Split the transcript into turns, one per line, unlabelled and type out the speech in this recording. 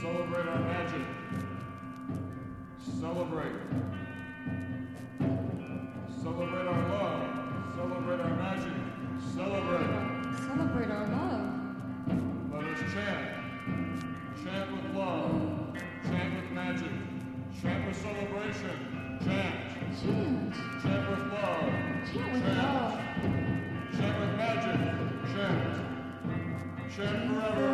Celebrate our magic. Celebrate. Celebrate our love. Celebrate our magic. Celebrate.
Celebrate our love.
Let us chant. Chant with love. Chant with magic. Chant with celebration. Chant.
Chant.
Chant with love.
Chant with love.
Chant with magic. Chant. Chant forever.